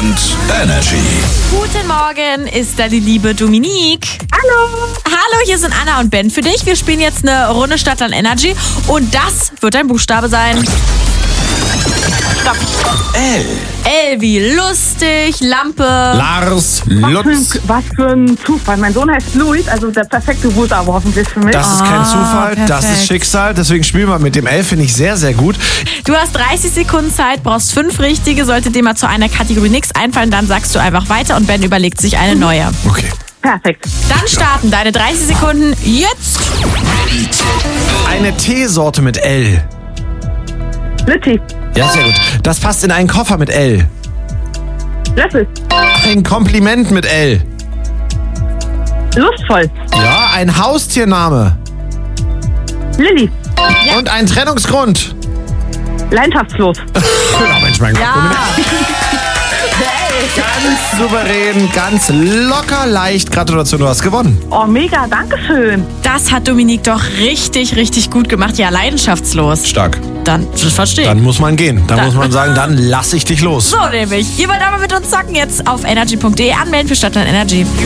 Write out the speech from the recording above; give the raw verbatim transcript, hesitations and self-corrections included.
und Energy. Guten Morgen, ist da die liebe Dominique. Hallo. Hallo, hier sind Anna und Ben für dich. Wir spielen jetzt eine Runde Stadtland Energy und das wird dein Buchstabe sein. Stopp. L. L wie lustig, Lampe. Lars, Was für, Lutz. ein, was für ein Zufall. Mein Sohn heißt Luis, also der perfekte Buchstabe hoffentlich für mich. Das ist kein Ah, Zufall, das perfekt. ist Schicksal. Deswegen spielen wir mit dem L, finde ich sehr, sehr gut. Du hast dreißig Sekunden Zeit, brauchst fünf richtige. Sollte dir mal zu einer Kategorie nichts einfallen, dann sagst du einfach weiter und Ben überlegt sich eine neue. Okay. Perfekt. Dann starten deine dreißig Sekunden jetzt. Eine Teesorte mit L. Litti. Ja, sehr gut. Das passt in einen Koffer mit L. Löffel. Ein Kompliment mit L. Lustvoll. Ja, ein Haustiername. Lilly. Und ein Trennungsgrund. Leidenschaftslos. Genau, Mensch, mein Gott. Ganz souverän, ganz locker leicht. Gratulation, du hast gewonnen. Oh, mega, danke schön. Das hat Dominique doch richtig, richtig gut gemacht. Ja, leidenschaftslos. Stark. Dann, das verstehe ich. Dann muss man gehen. Dann Dann- muss man sagen, dann lass ich dich los. So nämlich. Ihr wollt aber mit uns zocken jetzt auf energy punkt de anmelden für Stadtland Energy.